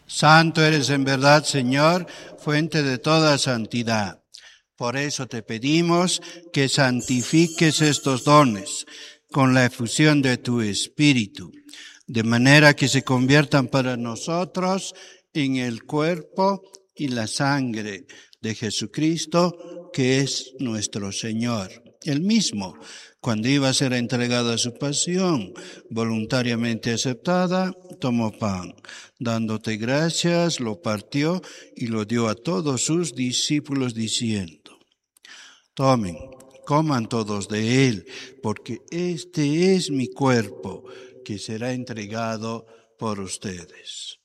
Santo eres en verdad, Señor, fuente de toda santidad. Por eso te pedimos que santifiques estos dones con la efusión de tu Espíritu, de manera que se conviertan para nosotros en el cuerpo y la sangre de Jesucristo, que es nuestro Señor. Él mismo, cuando iba a ser entregado a su pasión, voluntariamente aceptada, tomó pan. Dándote gracias, lo partió y lo dio a todos sus discípulos diciendo: tomen, coman todos de él, porque este es mi cuerpo, que será entregado por ustedes.